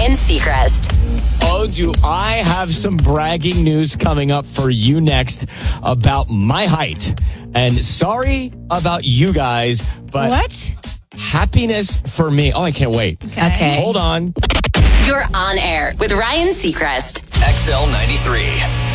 Ryan Seacrest. Oh, do I have some bragging news coming up for you next about my height. And sorry about you guys, but What? happiness for me. Oh, I can't wait. Okay. Hold on. You're on air with Ryan Seacrest. XL93.